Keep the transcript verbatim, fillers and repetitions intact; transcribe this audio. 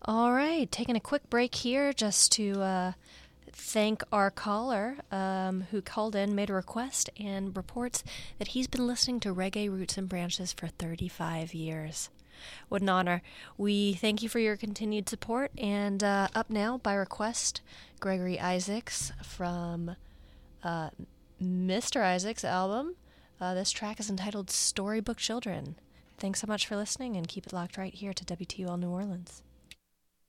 All right, taking a quick break here just to uh, thank our caller um, who called in, made a request, and reports that he's been listening to Reggae Roots and Branches for thirty-five years. What an honor. We thank you for your continued support. And uh, up now, by request, Gregory Isaacs from uh, Mister Isaacs' album. Uh, this track is entitled Storybook Children. Thanks so much for listening, and keep it locked right here to W T U L New Orleans.